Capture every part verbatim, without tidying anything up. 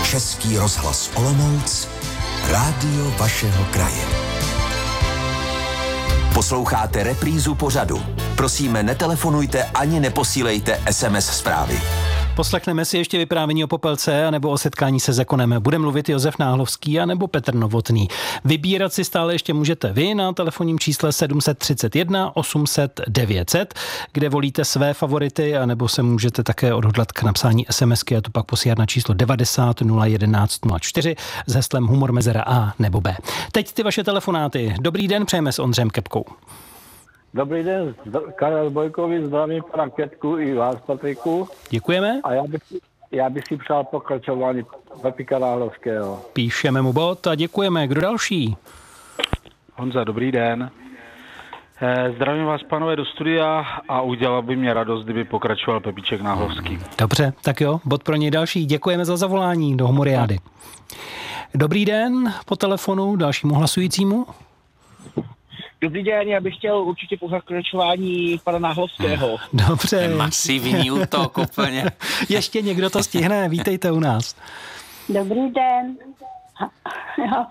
Český rozhlas Olomouc, rádio vašeho kraje. Posloucháte reprízu pořadu. Prosíme, netelefonujte ani neposílejte es em es zprávy. Poslechneme si ještě vyprávění o Popelce anebo o setkání se Zekonem. Bude mluvit Josef Náhlovský anebo Petr Novotný. Vybírat si stále ještě můžete vy na telefonním čísle sedm set třicet jedna osm set devět set, kde volíte své favority, anebo se můžete také odhodlat k napsání SMSky a to pak posílat na číslo devadesát nula jedenáct nula čtyři s heslem humor mezera A nebo B. Teď ty vaše telefonáty. Dobrý den, přejeme s Ondřejem Kepkou. Dobrý den, Karel Bojkovi, zdravím pana Ketku i vás, Patriku. Děkujeme. A já bych, já bych si přál pokračování Pepika Náhlovského. Píšeme mu bod a děkujeme. Kdo další? Honza, dobrý den. Zdravím vás, pánové, do studia a udělal by mě radost, kdyby pokračoval Pepíček Náhlovský. Dobře, tak jo, bod pro něj další. Děkujeme za zavolání do Humoriády. Dobrý den, po telefonu dalšímu hlasujícímu. Dobrý den, já bych chtěl určitě pokračování pana Náhlovského. Dobře. Masivní útok úplně. Ještě někdo to stihne, vítejte u nás. Dobrý den. Jo.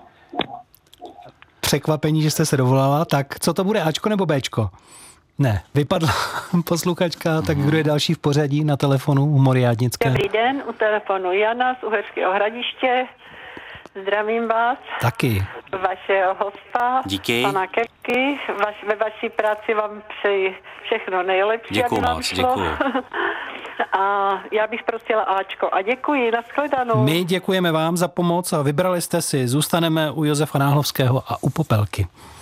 Překvapení, že jste se dovolala. Tak co to bude, Ačko nebo Béčko? Ne, vypadla posluchačka, tak kdo je další v pořadí na telefonu Humoriádnické? Dobrý den, u telefonu Jana z Uherského Hradiště. Zdravím vás. Taky. Vašeho hosta. Díky. Pana Kepky. Vaš, ve vaší práci vám přeji všechno nejlepší. Děkuju moc, děkuju. A já bych prosila Ačko. A děkuji, nashledanou. My děkujeme vám za pomoc a vybrali jste si. Zůstaneme u Josefa Náhlovského a u Popelky.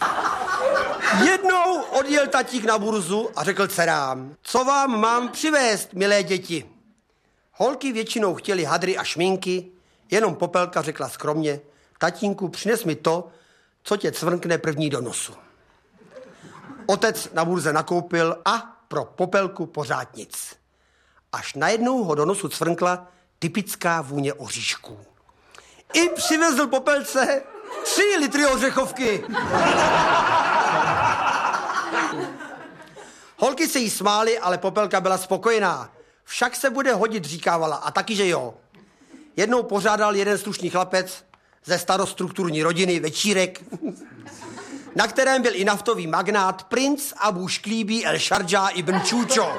Jednou odjel tatík na burzu a řekl dcerám, co vám mám přivést, milé děti. Holky většinou chtěly hadry a šminky, jenom Popelka řekla skromně, tatínku, přines mi to, co tě cvrkne první do nosu. Otec na burze nakoupil a pro Popelku pořád nic. Až najednou ho do nosu cvrkla typická vůně oříšků. I přivezl Popelce tři litry ořechovky. Holky se jí smály, ale Popelka byla spokojená. Však se bude hodit, říkávala, a taky, že jo. Jednou pořádal jeden slušný chlapec ze starostrukturní rodiny večírek, na kterém byl i naftový magnát princ Abu Šklíbí El Šardžá ibn Čúčo.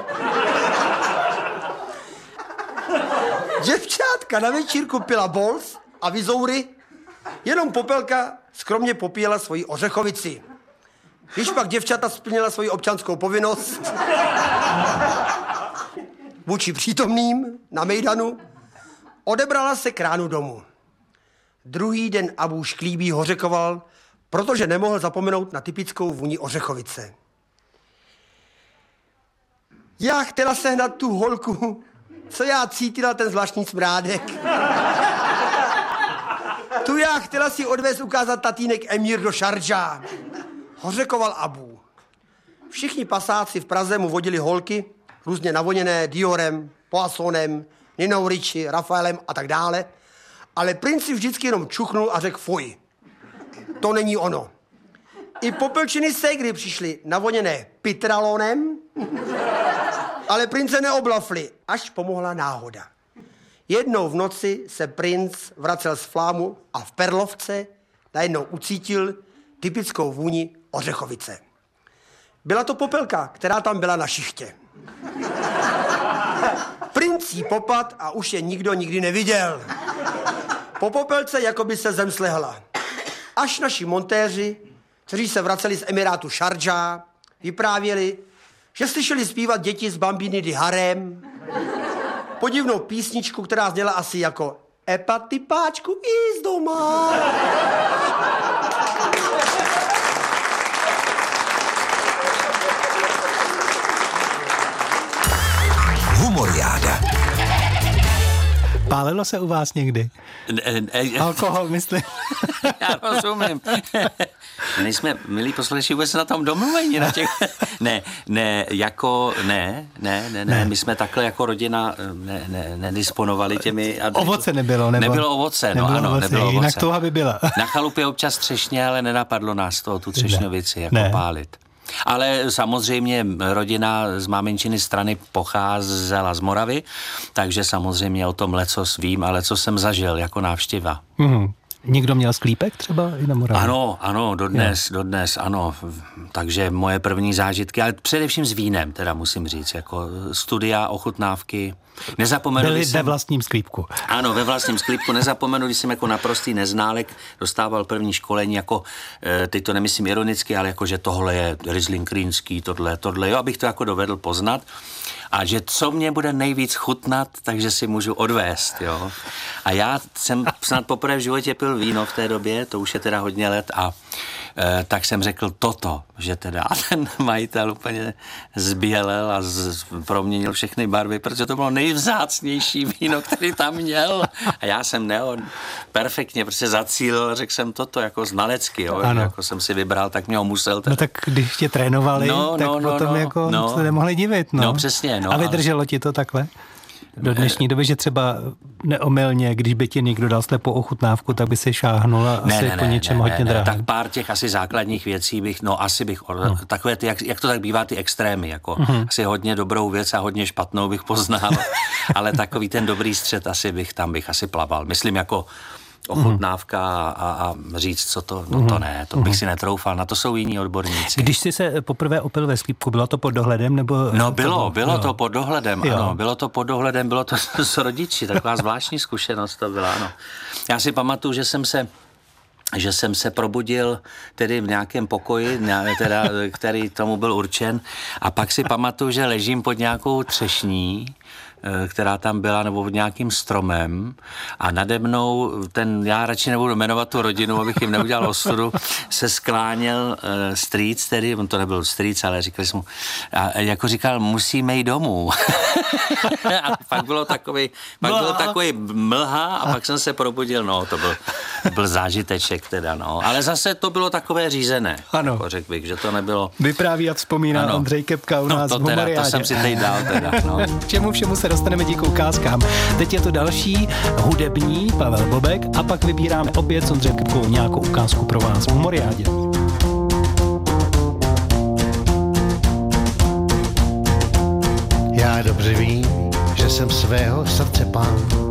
Děvčátka na večírku pila bols a vizoury, jenom Popelka skromně popíjela svoji ořechovici. Když pak děvčata splnila svoji občanskou povinnost vůči přítomným na mejdanu, odebrala se k ránu domů. Druhý den Abu Šklíbí hořekoval, protože nemohl zapomenout na typickou vůni ořechovice. Já chtěla sehnat tu holku, co já cítila ten zvláštní smrádek. Tu já chtěla si odvést ukázat tatínek Emír do Šardžá. Hořekoval Abu. Všichni pasáci v Praze mu vodili holky, různě navoněné Diorem, Poissonem, Ninou Ricci, Rafaelem a tak dále, ale princ si vždycky jenom čuchnul a řekl fuj. To není ono. I Popelčiny ségry přišly navoněné Pitralonem, ale prince neoblafli, až pomohla náhoda. Jednou v noci se princ vracel z Flámu a v Perlovce najednou ucítil typickou vůni ořechovice. Byla to Popelka, která tam byla na šichtě. Princ jí popad a už je nikdo nikdy neviděl. Po Popelce jako by se zem slehla. Až naši montéři, kteří se vraceli z Emirátu Šardžá, vyprávěli, že slyšeli zpívat děti z Bambiny di Harem, podivnou písničku, která zněla asi jako Epa typáčku i z doma. Humoriáda. Pálilo se u vás někdy? Ne, ne, Alkohol, myslím. Já rozumím. My jsme, milí posluchači, vůbec na tom domluvení. Na těch... Ne, ne, jako, ne, ne, ne, ne, my jsme takhle jako rodina ne, ne, nedisponovali těmi... Ovoce nebylo, nebo? Nebylo ovoce, no nebylo ano, ovoce, nebylo ovoce. Jinak touha by byla. Na chalupě občas třešně, ale nenapadlo nás to, tu třešňovici, jako ne. pálit. Ale samozřejmě rodina z máminčiny strany pocházela z Moravy, takže samozřejmě o tom lecos vím, ale co jsem zažil jako návštěva. Mm. Někdo měl sklípek třeba i na Moravě? Ano, ano, dodnes, dodnes, ano. Takže moje první zážitky, ale především s vínem, teda musím říct, jako studia, ochutnávky. Nezapomenu, Byli jsem, ve vlastním sklípku. Ano, ve vlastním sklípku. Nezapomenu, když jsem jako naprostý neználek dostával první školení, jako, teď to nemyslím ironicky, ale jako, že tohle je Riesling Rýnský, tohle, tohle, jo, abych to jako dovedl poznat. A že co mě bude nejvíc chutnat, takže si můžu odvést, jo. A já jsem snad poprvé v životě pil víno v té době, to už je teda hodně let, a e, tak jsem řekl toto, že teda a ten majitel úplně zbělel a z, proměnil všechny barvy, protože to bylo nejvzácnější víno, který tam měl. A já jsem neo, perfektně prostě zacílil, řekl jsem toto jako znalecky, jo. Jako jsem si vybral, tak mě ho musel. Teda. No tak když tě trénovali, no, tak no, no, potom no, jako no, se nemohli divit. No, no přesně. No, a vydrželo ale... ti to takhle? Do dnešní doby, že třeba neomylně, když by ti někdo dal slepou ochutnávku, tak by si šáhnul a asi ne, ne, po něčem ne, hodně ne, drahým. Tak pár těch asi základních věcí bych, no asi bych, no. takové ty, jak, jak to tak bývá, ty extrémy, jako uh-huh. asi hodně dobrou věc a hodně špatnou bych poznal, ale takový ten dobrý střed asi bych, tam bych asi plaval. Myslím jako ochutnávka a, a říct, co to, no to ne, to bych si netroufal, na to jsou jiní odborníci. Když jsi se poprvé opil ve sklípku, bylo to pod dohledem, nebo? No bylo, to bylo, bylo jo. to pod dohledem, jo. ano, bylo to pod dohledem, bylo to s rodiči, taková zvláštní zkušenost to byla, ano. Já si pamatuju, že jsem se že jsem se probudil tedy v nějakém pokoji, teda, který tomu byl určen, a pak si pamatuju, že ležím pod nějakou třešní, která tam byla, nebo pod nějakým stromem, a nade mnou ten, já radši nebudu jmenovat tu rodinu, abych jim neudělal ostudu, se skláněl uh, strýc, tedy, on to nebyl strýc, ale říkali jsme mu, a jako říkal, musíme jít domů. A pak bylo takový, pak byl takový mlha a pak jsem se probudil, no, to byl, byl zážiteček teda, no. Ale zase to bylo takové řízené, ano. Jako řekl bych, že to nebylo... Vypráví a vzpomíná ano. Ondřej Kepka u no, nás to v Humoriádě. Teda, to jsem si teď dal teda, no. K čemu všemu se dostaneme díky ukázkám. Teď je to další hudební Pavel Bobek a pak vybíráme opět s Ondřejem Kepkou nějakou ukázku pro vás v Humoriádě. Já dobře vím, že jsem svého srdce pán.